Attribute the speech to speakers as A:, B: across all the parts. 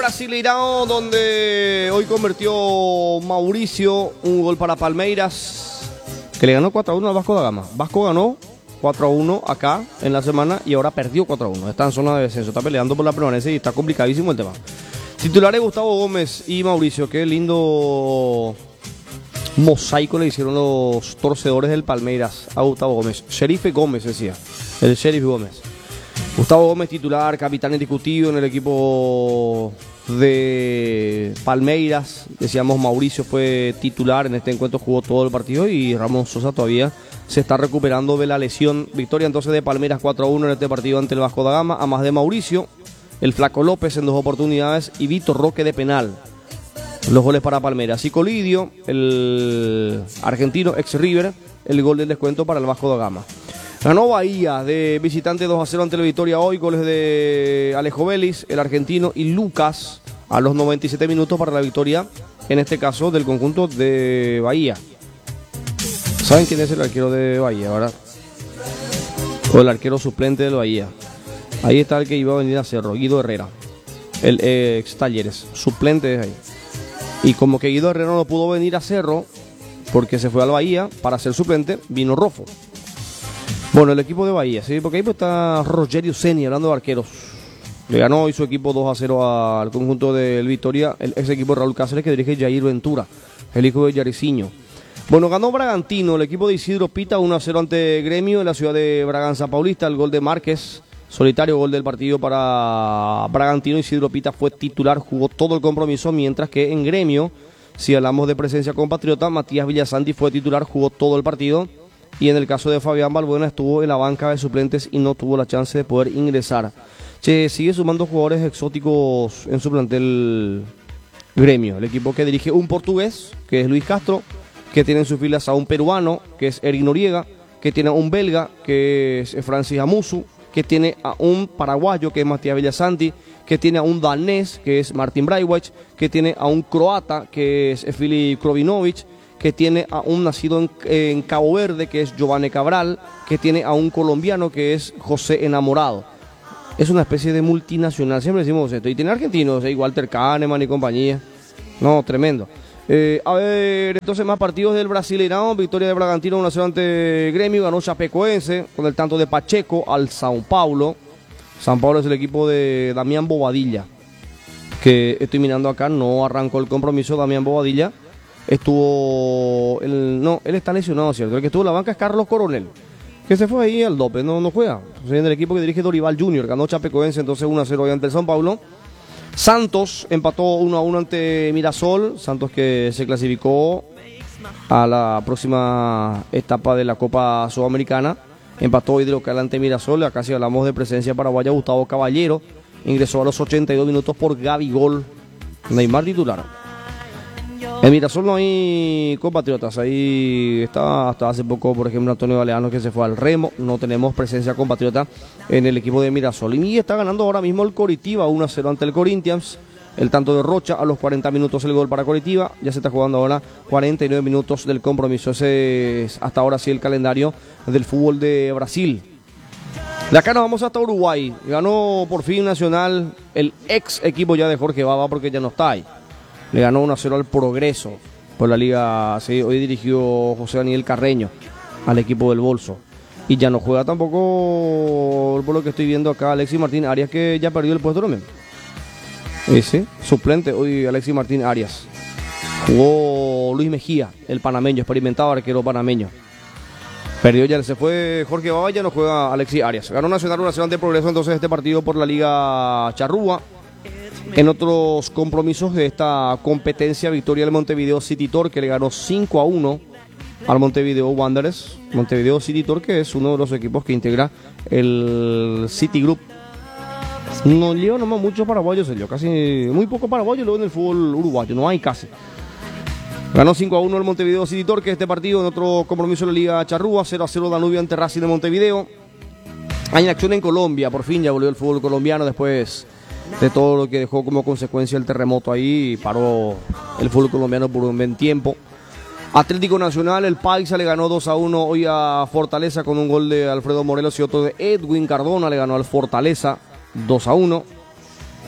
A: Brasileirão, donde hoy convirtió Mauricio un gol para Palmeiras, que le ganó 4-1 al Vasco da Gama. Vasco ganó 4-1 acá en la semana y ahora perdió 4-1. Está en zona de descenso, está peleando por la permanencia y está complicadísimo el tema. Titulares Gustavo Gómez y Mauricio. Qué lindo mosaico le hicieron los torcedores del Palmeiras a Gustavo Gómez. Sheriff Gómez decía, el Sheriff Gómez. Gustavo Gómez titular, capitán indiscutido en el equipo de Palmeiras. Decíamos, Mauricio fue titular en este encuentro, jugó todo el partido y Ramón Sosa todavía se está recuperando de la lesión. Victoria entonces de Palmeiras 4-1 en este partido ante el Vasco da Gama, a más de Mauricio, el Flaco López en 2 oportunidades y Vitor Roque de penal. Los goles para Palmeiras. Y Colidio, el argentino ex River, el gol del descuento para el Vasco da Gama. Ganó Bahía de visitante 2-0 ante la Victoria hoy, goles de Alejo Vélez, el argentino, y Lucas a los 97 minutos para la victoria, en este caso del conjunto de Bahía. ¿Saben quién es el arquero de Bahía, verdad? O el arquero suplente del Bahía. Ahí está el que iba a venir a Cerro, Guido Herrera, el ex Talleres, suplente de ahí. Y como que Guido Herrera no pudo venir a Cerro porque se fue al Bahía para ser suplente, vino Rofo. Bueno, el equipo de Bahía, sí, porque ahí está Rogerio Ceni hablando de arqueros. Le ganó hoy su equipo 2-0 al conjunto del Victoria, el ex equipo de Raúl Cáceres, que dirige Jair Ventura, el hijo de Yariciño. Bueno, ganó Bragantino, el equipo de Isidro Pita 1-0 ante Gremio en la ciudad de Braganza Paulista, el gol de Márquez, solitario gol del partido para Bragantino. Isidro Pita fue titular, jugó todo el compromiso, mientras que en Gremio, si hablamos de presencia compatriota, Matías Villasanti fue titular, jugó todo el partido. Y en el caso de Fabián Balbuena estuvo en la banca de suplentes y no tuvo la chance de poder ingresar. Sigue sumando jugadores exóticos en su plantel Gremio. El equipo que dirige un portugués, que es Luis Castro, que tiene en sus filas a un peruano, que es Eric Noriega, que tiene a un belga, que es Francis Amusu, que tiene a un paraguayo, que es Matías Villasanti, que tiene a un danés, que es Martin Braithwaite, que tiene a un croata, que es Filip Krovinovic, que tiene a un nacido en Cabo Verde, que es Giovanni Cabral, que tiene a un colombiano, que es José Enamorado. Es una especie de multinacional, siempre decimos esto. Y tiene argentinos, Walter Kahneman y compañía. No, tremendo. A ver, entonces más partidos del Brasileirão. Victoria de Bragantino 1-0 ante Gremio. Ganó Chapecoense con el tanto de Pacheco al São Paulo. São Paulo es el equipo de Damián Bobadilla, que estoy mirando acá, no arrancó el compromiso. Damián Bobadilla estuvo, él está lesionado, ¿cierto? El que estuvo en la banca es Carlos Coronel, que se fue ahí al dope, no juega. Entonces, en el equipo que dirige Dorival Junior, ganó Chapecoense entonces 1-0 ante el São Paulo. Santos empató 1-1 ante Mirasol. Santos que se clasificó a la próxima etapa de la Copa Sudamericana. Empató hoy de local ante Mirasol. Acá si hablamos de presencia paraguaya, Gustavo Caballero ingresó a los 82 minutos por Gabigol. Neymar titular. En Mirasol no hay compatriotas, ahí está hasta hace poco, por ejemplo, Antonio Galeano, que se fue al Remo. No tenemos presencia compatriota en el equipo de Mirasol. Y está ganando ahora mismo el Coritiba 1-0 ante el Corinthians. El tanto de Rocha a los 40 minutos el gol para Coritiba. Ya se está jugando ahora 49 minutos del compromiso. Ese es hasta ahora sí el calendario del fútbol de Brasil. De acá nos vamos hasta Uruguay. Ganó por fin Nacional, el ex equipo ya de Jorge Baba, porque ya no está ahí. Le ganó 1-0 al Progreso por la liga. Sí, hoy dirigió José Daniel Carreño al equipo del Bolso. Y ya no juega tampoco, por lo que estoy viendo acá, Alexis Martín Arias, que ya perdió el puesto también. Sí, suplente hoy Alexis Martín Arias. Jugó Luis Mejía, el panameño, experimentado arquero panameño. Perdió ya, se fue Jorge Baba, ya no juega Alexis Arias. Ganó Nacional 1-0 ante Progreso entonces este partido por la liga Charrúa. En otros compromisos de esta competencia, victoria del Montevideo City Torque, que le ganó 5-1 al Montevideo Wanderers. Montevideo City Torque, que es uno de los equipos que integra el City Group. No lleva nomás muchos paraguayos, casi muy poco paraguayos luego en el fútbol uruguayo, no hay casi. Ganó 5-1 el Montevideo City Torque este partido. En otro compromiso de la Liga Charrúa, 0-0 Danubio ante Racing de Montevideo. Hay acción en Colombia, por fin ya volvió el fútbol colombiano después de todo lo que dejó como consecuencia el terremoto ahí. Paró el fútbol colombiano por un buen tiempo. Atlético Nacional, el Paisa le ganó 2-1 hoy a Fortaleza con un gol de Alfredo Morelos y otro de Edwin Cardona. Le ganó al Fortaleza 2-1.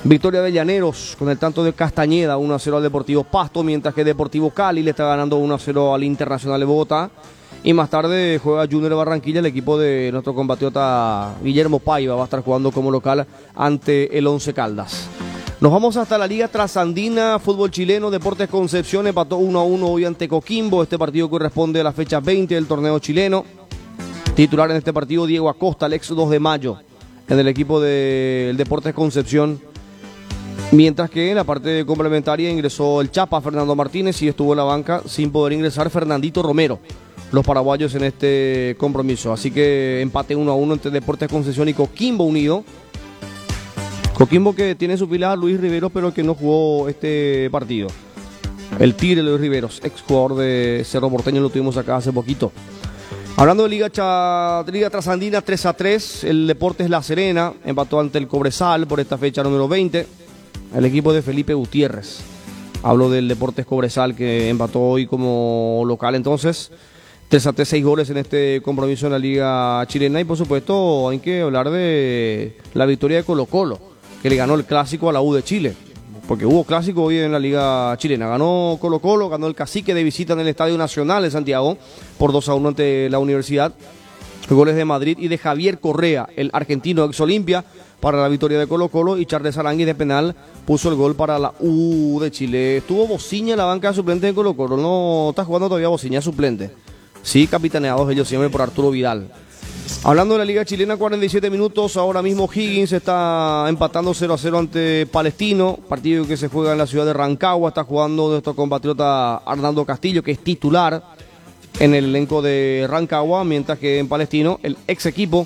A: Victoria de Llaneros con el tanto de Castañeda, 1-0 al Deportivo Pasto, mientras que Deportivo Cali le está ganando 1-0 al Internacional de Bogotá. Y más tarde juega Junior de Barranquilla, el equipo de nuestro compatriota Guillermo Paiva va a estar jugando como local ante el Once Caldas. Nos vamos hasta la Liga Trasandina, fútbol chileno, Deportes Concepción empató 1-1 hoy ante Coquimbo. Este partido corresponde a la fecha 20 del torneo chileno. Titular en este partido Diego Acosta, el ex 2 de mayo, en el equipo del Deportes Concepción. Mientras que en la parte complementaria ingresó el Chapa Fernando Martínez y estuvo en la banca sin poder ingresar Fernandito Romero, los paraguayos en este compromiso. Así que empate 1-1 entre Deportes Concepción y Coquimbo Unido. Coquimbo que tiene en su fila a Luis Riveros, pero que no jugó este partido. El Tigre Luis Riveros, ex jugador de Cerro Porteño, lo tuvimos acá hace poquito. Hablando de Liga Trasandina, 3-3, el Deportes La Serena empató ante el Cobresal por esta fecha número 20. El equipo de Felipe Gutiérrez. Hablo del Deportes Cobresal que empató hoy como local. Entonces, 3-3, 6 goles en este compromiso en la Liga Chilena. Y por supuesto, hay que hablar de la victoria de Colo-Colo, que le ganó el clásico a la U de Chile. Porque hubo clásico hoy en la Liga Chilena. Ganó Colo-Colo, ganó el Cacique de visita en el Estadio Nacional de Santiago por 2-1 ante la Universidad. Goles de Madrid y de Javier Correa, el argentino ex Olimpia, para la victoria de Colo-Colo, y Charles Arangui de penal puso el gol para la U de Chile. Estuvo Bociña en la banca de suplente de Colo-Colo, no está jugando todavía Bociña suplente. Sí, capitaneados ellos siempre por Arturo Vidal. Hablando de la Liga Chilena, 47 minutos, ahora mismo Higgins está empatando 0-0 ante Palestino, partido que se juega en la ciudad de Rancagua. Está jugando nuestro compatriota Arnaldo Castillo, que es titular en el elenco de Rancagua, mientras que en Palestino, el ex equipo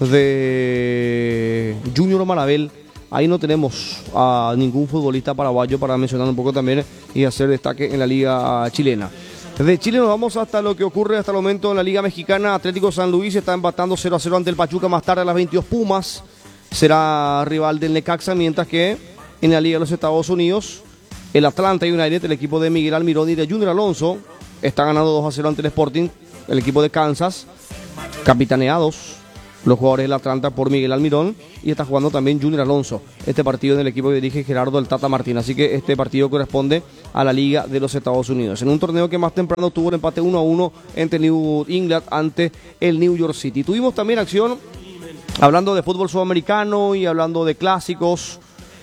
A: de Junior Marabel, ahí no tenemos a ningún futbolista paraguayo para mencionar un poco también y hacer destaque en la Liga Chilena. Desde Chile nos vamos hasta lo que ocurre hasta el momento en la Liga Mexicana. Atlético San Luis está empatando 0-0 ante el Pachuca. Más tarde a las 22 Pumas será rival del Necaxa, mientras que en la Liga de los Estados Unidos el Atlanta United, el equipo de Miguel Almirón y de Junior Alonso, está ganando 2-0 ante el Sporting, el equipo de Kansas, capitaneados los jugadores del Atlanta por Miguel Almirón, y está jugando también Junior Alonso, este partido en el equipo que dirige Gerardo el Tata Martín. Así que este partido corresponde a la Liga de los Estados Unidos, en un torneo que más temprano tuvo el empate 1-1 entre New England ante el New York City. Tuvimos también acción, hablando de fútbol sudamericano y hablando de clásicos.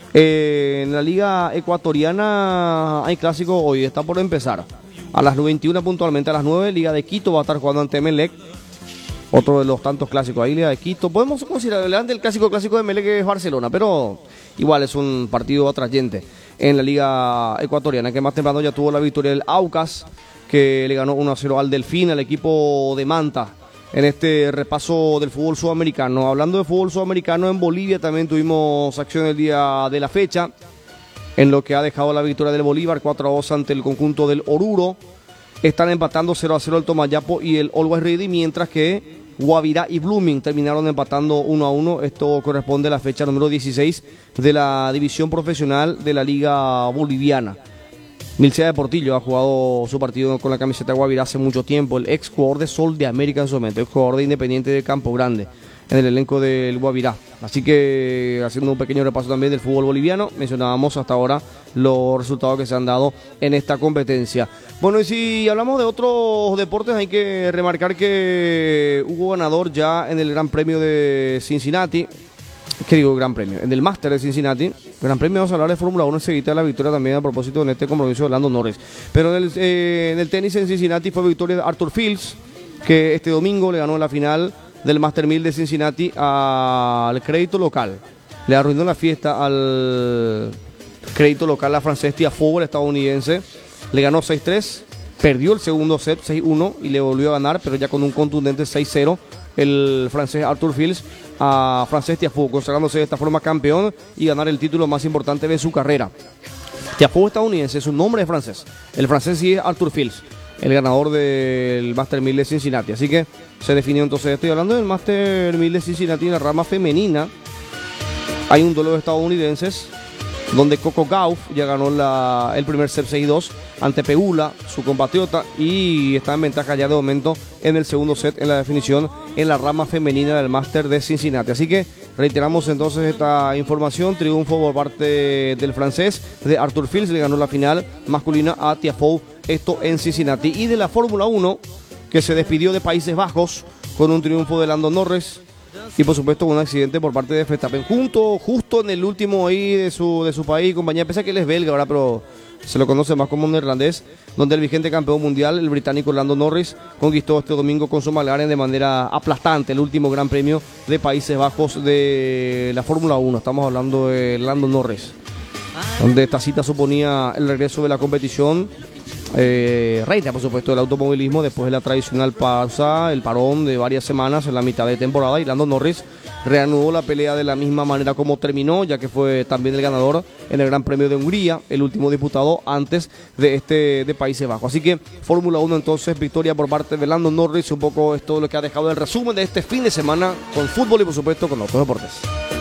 A: En la Liga Ecuatoriana hay clásico hoy, está por empezar. A las 21 puntualmente, a las 9, Liga de Quito va a estar jugando ante Emelec. Otro de los tantos clásicos ahí, Liga de Quito. Podemos considerar adelante el clásico de Emelec, que es Barcelona, pero igual es un partido atrayente en la Liga Ecuatoriana, que más temprano ya tuvo la victoria del Aucas, que le ganó 1-0 al Delfín, al equipo de Manta, en este repaso del fútbol sudamericano. Hablando de fútbol sudamericano, en Bolivia también tuvimos acción el día de la fecha, en lo que ha dejado la victoria del Bolívar 4-2 ante el conjunto del Oruro. Están empatando 0-0 el Tomayapo y el Always Ready, mientras que Guavirá y Blooming terminaron empatando 1-1. Esto corresponde a la fecha número 16 de la división profesional de la Liga Boliviana. Milcea de Portillo ha jugado su partido con la camiseta de Guavirá hace mucho tiempo, el ex jugador de Sol de América en su momento, ex jugador de Independiente de Campo Grande, en el elenco del Guavirá. Así que, haciendo un pequeño repaso también del fútbol boliviano, mencionábamos hasta ahora los resultados que se han dado en esta competencia. Bueno, y si hablamos de otros deportes, hay que remarcar que hubo ganador ya en el Gran Premio de Cincinnati. ¿Qué digo Gran Premio? En el Máster de Cincinnati. Gran Premio, vamos a hablar de Fórmula 1 enseguida de la victoria también a propósito en este compromiso de Lando Norris. Pero en el tenis en Cincinnati fue victoria de Arthur Fields, que este domingo le ganó la final del Master 1000 de Cincinnati al crédito local. Le arruinó la fiesta al crédito local a francés Tiafoe, el estadounidense. Le ganó 6-3, perdió el segundo set 6-1 y le volvió a ganar, pero ya con un contundente 6-0 el francés Arthur Fields a francés Tiafoe, consagrándose de esta forma campeón y ganar el título más importante de su carrera. Tiafoe estadounidense, su nombre es francés. El francés sí es Arthur Fields, el ganador del Master 1000 de Cincinnati. Así que se definió entonces. Estoy hablando del Master 1000 de Cincinnati en la rama femenina. Hay un duelo de estadounidenses donde Coco Gauff ya ganó el primer set 6-2 ante Pegula, su compatriota, y está en ventaja ya de momento en el segundo set en la definición en la rama femenina del Master de Cincinnati. Así que Reiteramos entonces esta información, triunfo por parte del francés de Arthur Fils, le ganó la final masculina a Tiafoe, esto en Cincinnati. Y de la Fórmula 1, que se despidió de Países Bajos con un triunfo de Lando Norris y por supuesto un accidente por parte de Verstappen, justo en el último ahí de su país, compañía, pese a que él es belga ahora, pero se lo conoce más como neerlandés, donde el vigente campeón mundial, el británico Lando Norris, conquistó este domingo con su McLaren de manera aplastante el último Gran Premio de Países Bajos de la Fórmula 1. Estamos hablando de Lando Norris, donde esta cita suponía el regreso de la competición reina, por supuesto, del automovilismo después de la tradicional pausa, el parón de varias semanas en la mitad de temporada, y Lando Norris reanudó la pelea de la misma manera como terminó, ya que fue también el ganador en el Gran Premio de Hungría, el último disputado antes de Países Bajos. Así que Fórmula 1 entonces, victoria por parte de Lando Norris. Un poco es todo lo que ha dejado el resumen de este fin de semana con fútbol y por supuesto con otros deportes.